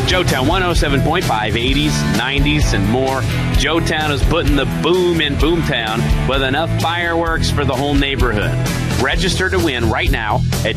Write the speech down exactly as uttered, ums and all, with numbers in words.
Joetown one oh seven point five, eighties, nineties, and more. Joetown is putting the boom in Boomtown with enough fireworks for the whole neighborhood. Register to win right now at